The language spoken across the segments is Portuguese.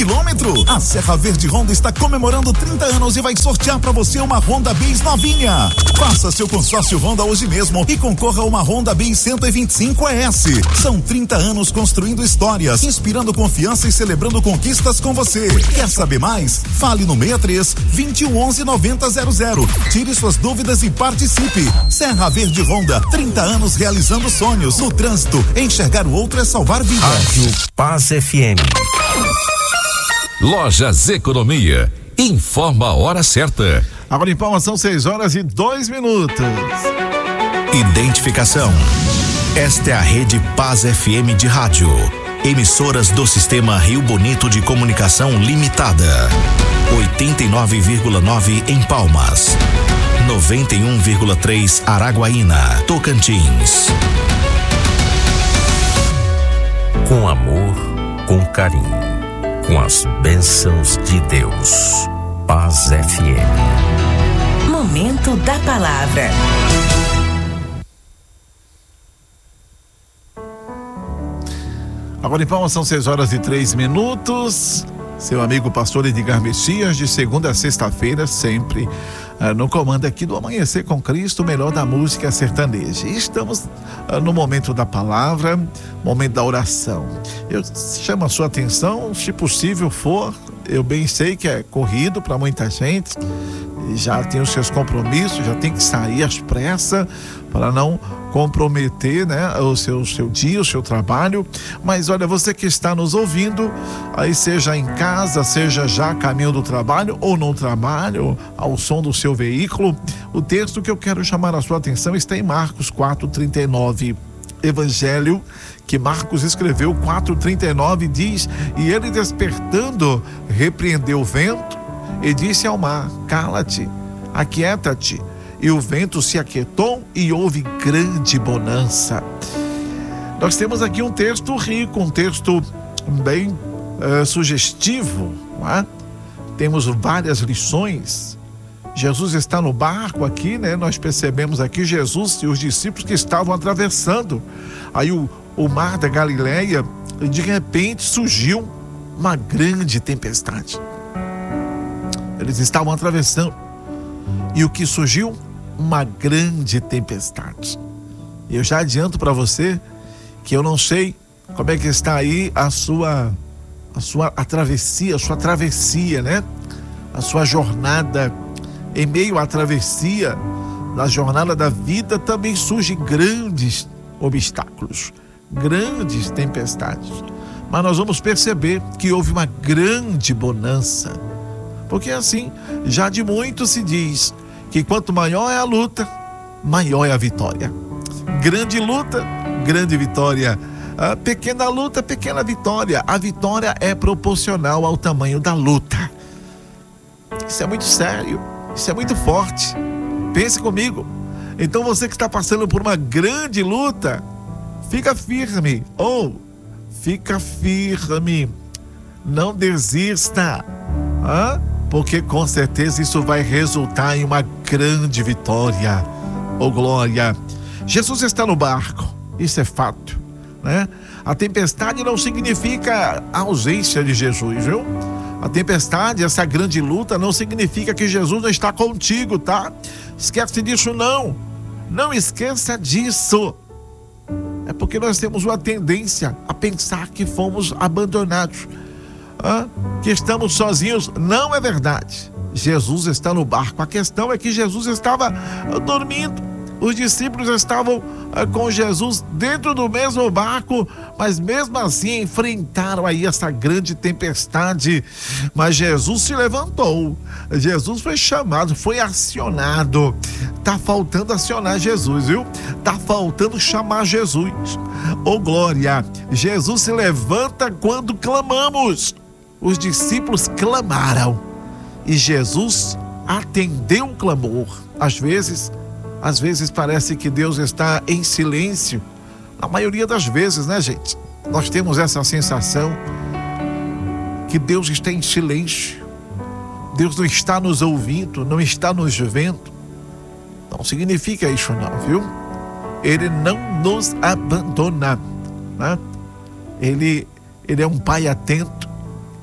quilômetro. A Serra Verde Honda está comemorando 30 anos e vai sortear para você uma Honda Bis novinha. Faça seu consórcio Honda hoje mesmo e concorra a uma Honda Bis 125 ES. São 30 anos construindo histórias, inspirando confiança e celebrando conquistas com você. Quer saber mais? Fale no 63 2111 9000. Tire suas dúvidas e participe. Serra Verde Honda, 30 anos realizando sonhos. No trânsito, enxergar o outro é salvar vidas. Rádio Paz FM. Lojas Economia. Informa a hora certa. Agora em Palmas são 6h02. Identificação. Esta é a Rede Paz FM de rádio. Emissoras do Sistema Rio Bonito de Comunicação Limitada. 89,9 em Palmas. 91,3 Araguaína, Tocantins. Com amor, com carinho, com as bênçãos de Deus. Paz FM. Momento da palavra. Agora em Palmas são 6h03. Seu amigo pastor Edgar Messias, de segunda a sexta-feira, sempre no comando aqui do Amanhecer com Cristo, o melhor da música sertaneja. E estamos no momento da palavra, momento da oração. Eu chamo a sua atenção, se possível for, eu bem sei que é corrido para muita gente, já tem os seus compromissos, já tem que sair às pressas para não comprometer, né, o seu dia, o seu trabalho. Mas olha, você que está nos ouvindo, aí seja em casa, seja já a caminho do trabalho ou no trabalho, ao som do seu veículo, o texto que eu quero chamar a sua atenção está em Marcos 4:39. Evangelho que Marcos escreveu, 4:39, diz: e ele despertando repreendeu o vento e disse ao mar: cala-te, aquieta-te. E o vento se aquietou e houve grande bonança. Nós temos aqui um texto rico, um texto bem sugestivo, não é? Temos várias lições. Jesus está no barco aqui, né? Nós percebemos aqui Jesus e os discípulos que estavam atravessando aí o mar da Galileia, e de repente surgiu uma grande tempestade. Eles estavam atravessando, e o que surgiu? Uma grande tempestade. Eu já adianto para você que eu não sei como é que está aí a sua travessia, né? A sua jornada. Em meio à travessia, na jornada da vida, também surgem grandes obstáculos, grandes tempestades. Mas nós vamos perceber que houve uma grande bonança, porque assim, já de muito se diz que quanto maior é a luta, maior é a vitória. Grande luta, grande vitória. A pequena luta, pequena vitória. A vitória é proporcional ao tamanho da luta. Isso é muito sério, isso é muito forte. Pense comigo. Então você que está passando por uma grande luta, fica firme, fica firme. Não desista, porque com certeza isso vai resultar em uma grande vitória. Glória! Jesus está no barco, isso é fato, né? A tempestade não significa a ausência de Jesus, viu? A tempestade, essa grande luta, não significa que Jesus não está contigo, tá? Esquece disso, não. Não esqueça disso. É porque nós temos uma tendência a pensar que fomos abandonados, que estamos sozinhos. Não é verdade. Jesus está no barco. A questão é que Jesus estava dormindo. Os discípulos estavam com Jesus dentro do mesmo barco, mas mesmo assim enfrentaram aí essa grande tempestade. Mas Jesus se levantou, Jesus foi chamado, foi acionado. Tá faltando acionar Jesus, viu? Tá faltando chamar Jesus. Glória! Jesus se levanta quando clamamos. Os discípulos clamaram e Jesus atendeu o clamor. Às vezes parece que Deus está em silêncio. Na maioria das vezes, né, gente? Nós temos essa sensação que Deus está em silêncio. Deus não está nos ouvindo, não está nos vendo. Não significa isso não, viu? Ele não nos abandona, né? Ele é um pai atento.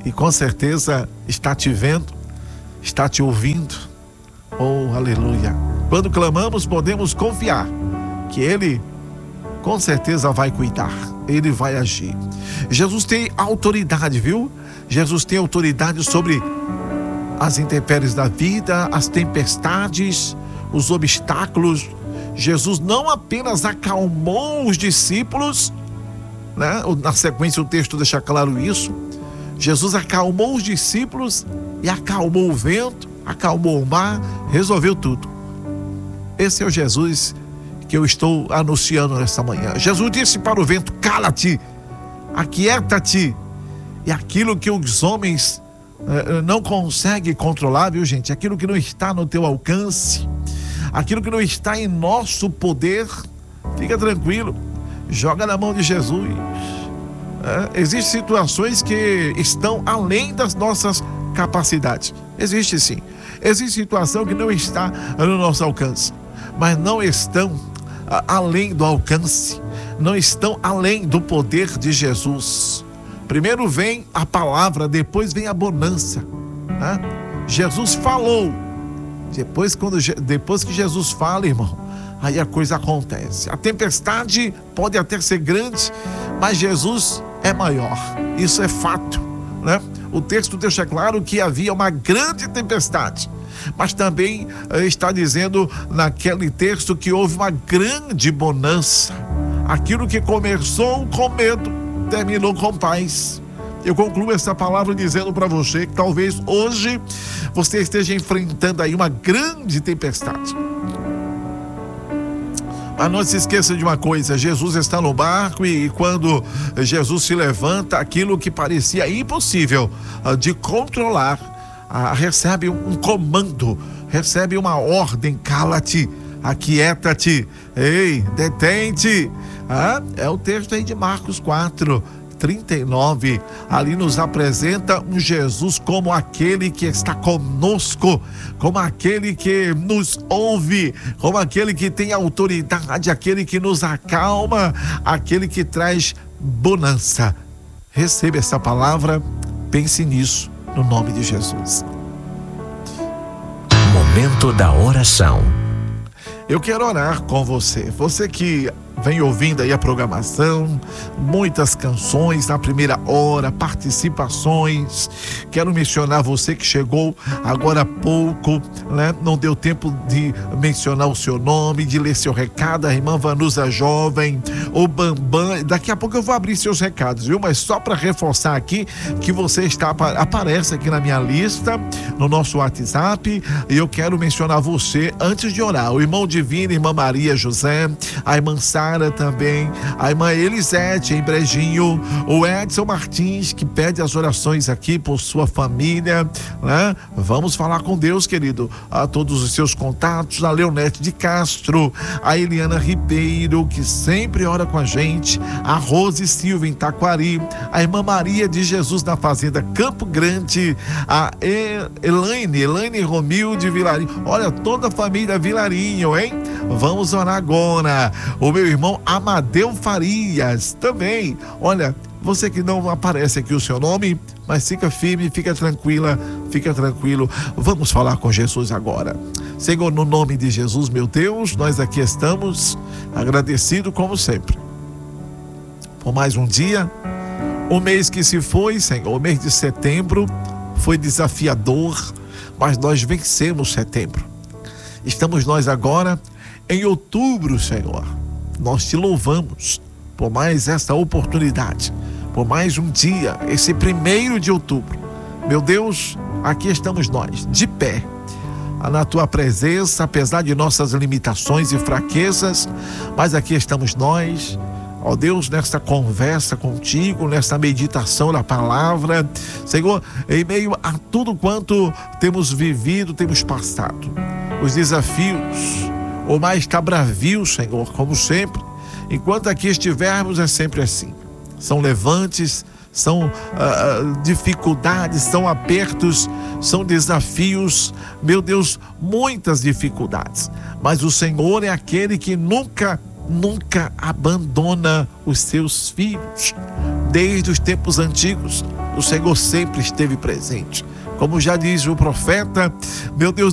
e com certeza está te vendo, está te ouvindo. Oh, aleluia. Quando clamamos, podemos confiar que Ele com certeza vai cuidar, Ele vai agir. Jesus tem autoridade, viu? Jesus tem autoridade sobre as intempéries da vida, as tempestades, os obstáculos. Jesus não apenas acalmou os discípulos, né? Na sequência o texto deixa claro isso. Jesus acalmou os discípulos e acalmou o vento, acalmou o mar, resolveu tudo. Esse é o Jesus que eu estou anunciando nesta manhã. Jesus disse para o vento: cala-te, aquieta-te. E aquilo que os homens não conseguem controlar, viu, gente? Aquilo que não está no teu alcance, aquilo que não está em nosso poder, fica tranquilo, joga na mão de Jesus. Existem situações que estão além das nossas capacidades. Existe sim. Existe situação que não está no nosso alcance, mas não estão além do alcance, não estão além do poder de Jesus. Primeiro vem a palavra, depois vem a bonança, né? Jesus falou. Depois que Jesus fala, irmão, aí a coisa acontece. A tempestade pode até ser grande, mas Jesus é maior. Isso é fato, né? O texto deixa claro que havia uma grande tempestade, mas também está dizendo naquele texto que houve uma grande bonança. Aquilo que começou com medo terminou com paz. Eu concluo essa palavra dizendo para você que talvez hoje você esteja enfrentando aí uma grande tempestade. Mas não se esqueça de uma coisa: Jesus está no barco, e quando Jesus se levanta, aquilo que parecia impossível de controlar, recebe um comando, recebe uma ordem: cala-te, aquieta-te, ei, detente. É o texto aí de Marcos 4:39, ali nos apresenta um Jesus como aquele que está conosco, como aquele que nos ouve, como aquele que tem autoridade, aquele que nos acalma, aquele que traz bonança. Receba essa palavra, pense nisso, no nome de Jesus. Momento da oração. Eu quero orar com você que vem ouvindo aí a programação, muitas canções na primeira hora, participações. Quero mencionar você que chegou agora há pouco, né? Não deu tempo de mencionar o seu nome, de ler seu recado, a irmã Vanusa Jovem, o Bambam. Daqui a pouco eu vou abrir seus recados, viu? Mas só para reforçar aqui que você aparece aqui na minha lista, no nosso WhatsApp, e eu quero mencionar você antes de orar. O irmão Divino, irmã Maria José, a irmã Sara também, a irmã Elisete em Brejinho, o Edson Martins, que pede as orações aqui por sua família, né? Vamos falar com Deus, querido. A todos os seus contatos, a Leonete de Castro, a Eliana Ribeiro, que sempre ora com a gente, a Rose Silva em Taquari, a irmã Maria de Jesus na Fazenda Campo Grande, a Elaine Romil de Vilarinho. Olha, toda a família Vilarinho, hein? Vamos orar agora. O meu irmão Amadeu Farias também. Olha, você que não aparece aqui o seu nome, mas fica firme, fica tranquila, fica tranquilo. Vamos falar com Jesus agora. Senhor, no nome de Jesus, meu Deus, nós aqui estamos agradecidos como sempre por mais um dia, um mês que se foi, Senhor. O mês de setembro foi desafiador, mas nós vencemos setembro. Estamos nós agora em outubro, Senhor. Nós te louvamos por mais esta oportunidade, por mais um dia, esse 1º de outubro. Meu Deus, aqui estamos nós, de pé, na tua presença, apesar de nossas limitações e fraquezas, mas aqui estamos nós, ó Deus, nesta conversa contigo, nesta meditação da palavra, Senhor, em meio a tudo quanto temos vivido, temos passado, os desafios, o mais está bravio, Senhor, como sempre. Enquanto aqui estivermos, é sempre assim. São levantes, são dificuldades, são apertos, são desafios, meu Deus, muitas dificuldades. Mas o Senhor é aquele que nunca abandona os seus filhos. Desde os tempos antigos, o Senhor sempre esteve presente. Como já diz o profeta, meu Deus,